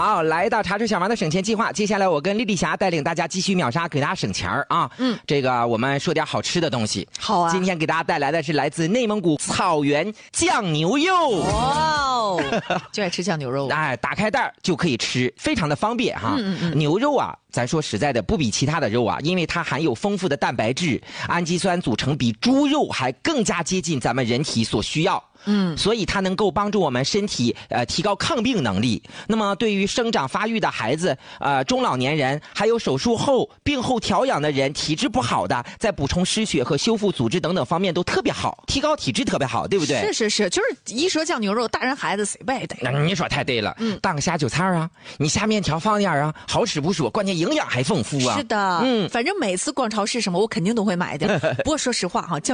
好，来到茶水小王的省钱计划，接下来我跟丽丽霞带领大家继续秒杀，给大家省钱啊。这个我们说点好吃的东西。 好啊。 今天给大家带来的是来自内蒙古草原酱牛肉。 哇哦，就爱吃酱牛肉。 哎，打开袋就可以吃，非常的方便哈。牛肉啊，咱说实在的，不比其他的肉啊，因为它含有丰富的蛋白质，氨基酸组成比猪肉还更加接近咱们人体所需要。所以它能够帮助我们身体提高抗病能力。那么对于生长发育的孩子、中老年人，还有手术后病后调养的人，体质不好的，在补充失血和修复组织等等方面都特别好，提高体质特别好，对不对？ 是，就是一说酱牛肉，大人孩子谁不爱戴？ 你说太对了。当个下酒菜啊，你下面条放点啊，好吃不说，关键营养还丰富啊。 是的，反正每次逛超市什么，我肯定都会买的。不过说实话哈，